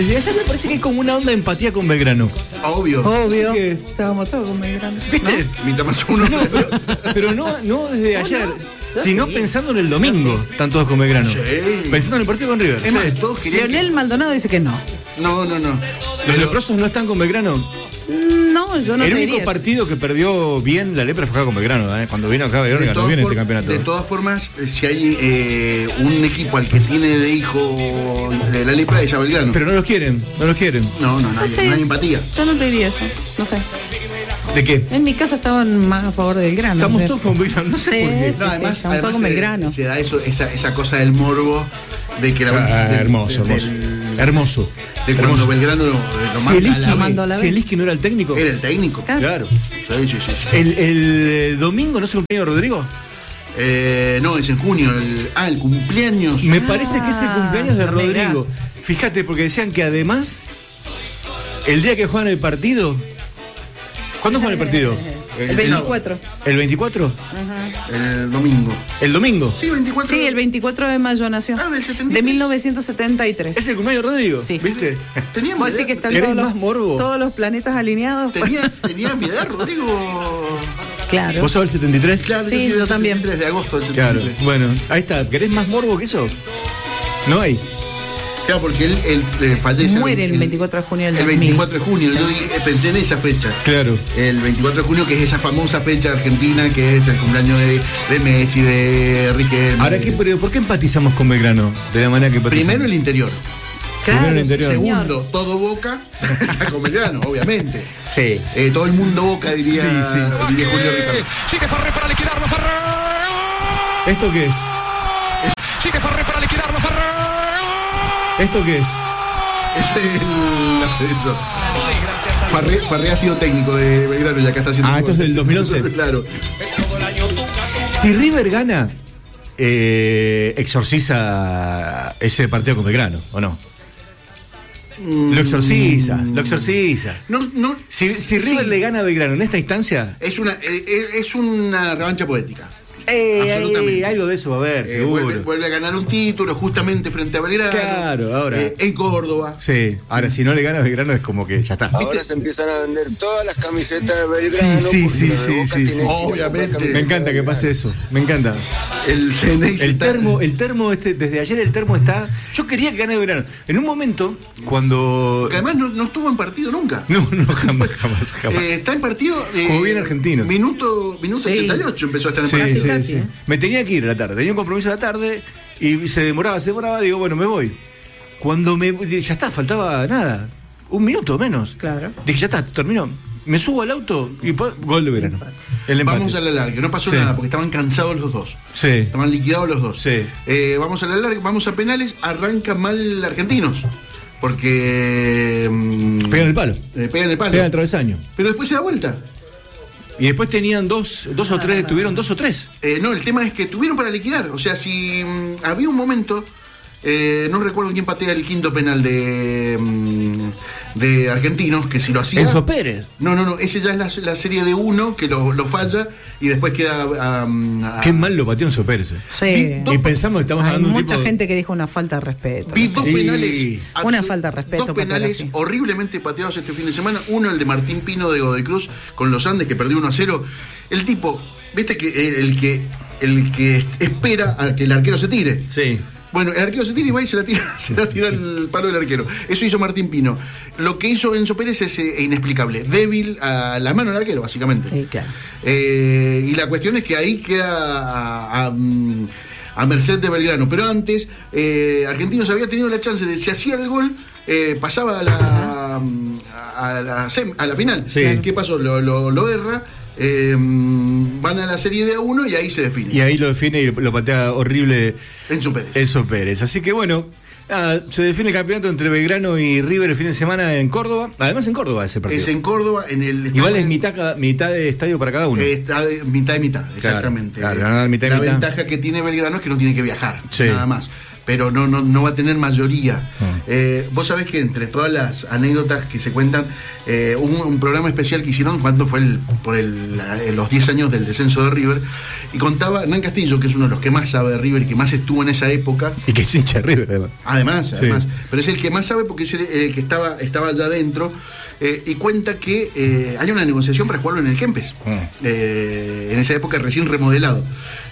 Desde ayer me parece que hay como una onda de empatía con Belgrano. Obvio. Obvio. Que- Estábamos todos con Belgrano. ¿Viste? Mitad más uno. No, pero no desde ayer, sino pensando en el domingo, están todos con Belgrano. Sí. Pensando en el partido con River. Es más, Sí. todos querían. Leonel Maldonado dice que no. No. Los leprosos no están con Belgrano. No, yo no El te único diría. partido que perdió bien la lepra fue acá con Belgrano. Cuando vino acá Belgrano ganó bien este campeonato. De todas formas, si hay un equipo al que tiene de hijo la lepra, es a Belgrano. Pero no los quieren. No No hay, sé. no hay empatía. Yo no te diría eso. No sé. ¿De qué? En mi casa estaban más a favor del grano. Estamos o sea. todos con Belgrano. No sé Sí, por qué. sí. No, además, estamos todos con Belgrano. se da esa cosa del morbo de que Hermoso. de cuando Belgrano lo manda a la mandó a la B. B. Zielinski no era el técnico. Era el técnico. Claro. Sí. El domingo no se cumpleaños Rodrigo. No, es en junio. El cumpleaños. Me parece que es el cumpleaños de no me Rodrigo. Fíjate, porque decían que además, el día que juegan el partido. ¿Cuándo juegan el partido? El 24. ¿El 24? El domingo. ¿El domingo? Sí, 24. Sí, el 24 de mayo nació. Ah, del 73. De 1973. ¿Es el cumpleaños de Rodrigo? Sí. ¿Viste? Tenía ¿Vos mi decís que edad. están ¿Querés más morbo? todos los planetas alineados? Tenía mi edad, Rodrigo. Claro. ¿Vos sos el 73? Claro, Sí, soy yo del también. 73 de agosto del Claro. 73. Bueno, ahí está. ¿Querés más morbo que eso? No hay. Claro, porque él fallece. Muere el 24 de junio del El 2000. 24 de junio. Yo pensé en esa fecha. Claro. El 24 de junio, que es esa famosa fecha de Argentina, que es el cumpleaños de Messi, de Riquelme. Ahora, pero ¿por qué empatizamos con Belgrano? De la manera que empatizamos. Primero el interior. Claro, Primero el interior. señor. Segundo, todo Boca. Está con Belgrano, obviamente. Sí. Todo el mundo Boca, diría, Sí. diría Julio Ricardo. Sigue Farré para liquidarlo, Farré. ¿Esto qué es? Sigue Farré para liquidarlo, Farré. ¿Esto qué es? Es el ascenso. Farré ha sido técnico de Belgrano y acá está haciendo. Ah, esto es del 2011. Claro. Si River gana, exorciza ese partido con Belgrano, ¿o no? Lo exorciza. No, Si River sí. le gana a Belgrano en esta instancia, Es una revancha poética. Absolutamente. algo de eso va a haber, seguro. Vuelve a ganar un título justamente frente a Belgrano. Claro, ahora. En Córdoba. Sí, ahora si no le gana a Belgrano es como que ya está. Ahora se empiezan a vender todas las camisetas de Belgrano. Sí, porque sí, los de sí, Boca sí, tienen sí. que ir a comprar Obviamente. camisetas Me encanta de que pase Belgrano. eso, me encanta. El CNI se está- El termo desde ayer el termo está. Yo quería que gane Belgrano. En un momento, cuando. Porque además no estuvo en partido nunca. No, jamás. Está en partido. Jugó bien Argentino. Minuto Sí. 88 empezó a estar en Sí, partido. Casi, ¿eh? Me tenía que ir a la tarde, tenía un compromiso a la tarde y se demoraba, digo, bueno, me voy. Cuando ya está, faltaba nada, un minuto menos. Claro. Dije, ya está, terminó. Me subo al auto y gol de Belgrano. El empate. Vamos a la larga, no pasó Sí. nada porque estaban cansados los dos. Sí. Estaban liquidados los dos. Sí. Vamos a la larga, vamos a penales, arranca mal Argentinos. Porque. Pegan el palo. Pegan el palo. Pegan el travesaño. Pero después se da vuelta. Y después tenían dos o tres, tuvieron 2 o 3. No, el tema es que tuvieron para liquidar. O sea, si había un momento, no recuerdo quién patea el quinto penal de Argentinos, que si lo hacía. Enzo Pérez. No, ese ya es la serie de uno que lo falla y después queda. Qué mal lo pateó Enzo Pérez. Sí. Y pensamos que estamos Hay hablando de un mucha tipo. gente que dijo una falta de respeto. Vi dos Sí. penales. Una falta de respeto Dos patear penales así. horriblemente pateados este fin de semana. Uno, el de Martín Pino de Godoy Cruz con los Andes, que perdió 1-0. El tipo, viste que el que espera a que el arquero se tire. Sí. Bueno, el arquero se tira y va y se la tira el palo del arquero. Eso hizo Martín Pino. Lo que hizo Enzo Pérez es inexplicable. Débil a la mano del arquero, básicamente. Sí, claro. Y la cuestión es que ahí queda a merced de Belgrano. Pero antes, Argentinos había tenido la chance de, si hacía el gol, pasaba a la final. Sí. ¿Qué pasó? Lo erra. Van a la serie de A1 y ahí se define. Y ahí lo define y lo patea horrible Enzo Pérez. Enzo Pérez. Así que bueno, se define el campeonato entre Belgrano y River el fin de semana en Córdoba. Además en Córdoba ese partido. Es en Córdoba, en el. Igual es mitad de estadio para cada uno. Está mitad y mitad, exactamente. Claro, mitad y la mitad. ventaja que tiene Belgrano es que no tiene que viajar, Sí. nada más. pero no va a tener mayoría. Vos sabés que entre todas las anécdotas que se cuentan, un programa especial que hicieron cuando fue los 10 años del descenso de River, y contaba Hernán Castillo, que es uno de los que más sabe de River y que más estuvo en esa época. Y que es hincha de River, además. Además, pero es el que más sabe porque es el que estaba allá adentro, y cuenta que hay una negociación para jugarlo en el Kempes, en esa época recién remodelado.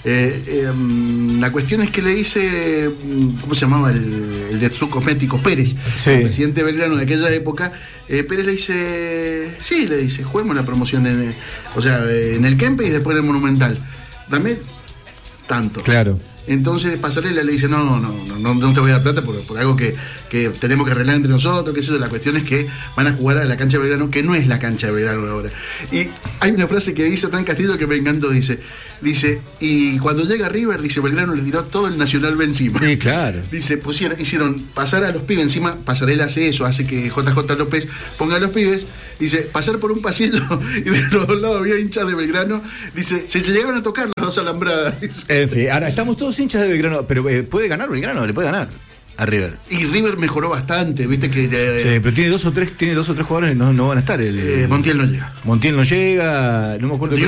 La cuestión es que le dice, ¿cómo se llamaba el de Tzu Cosméticos? Pérez, el presidente Belgrano de aquella época. Pérez le dice, juguemos la promoción en el Kempes y después en el Monumental. Dame tanto. Claro. Entonces Pasarela le dice, no te voy a dar plata por algo que tenemos que arreglar entre nosotros, que eso. La cuestión es que van a jugar a la cancha de Belgrano, que no es la cancha de Belgrano de ahora. Y hay una frase que dice Hernán Castillo que me encantó, dice, y cuando llega River, dice, Belgrano le tiró todo el Nacional B encima. Sí, claro. Dice, hicieron pasar a los pibes encima. Pasarela hace eso, hace que JJ López ponga a los pibes. Dice, pasar por un pasillo y de los dos lados había hinchas de Belgrano. Dice, se llegaron a tocar las dos alambradas. Dice. En fin, ahora estamos todos hinchas de Belgrano, pero ¿puede ganar Belgrano? Le puede ganar a River. Y River mejoró bastante, viste que... pero tiene dos o tres jugadores que no van a estar. Montiel no llega. Montiel no llega, no me acuerdo.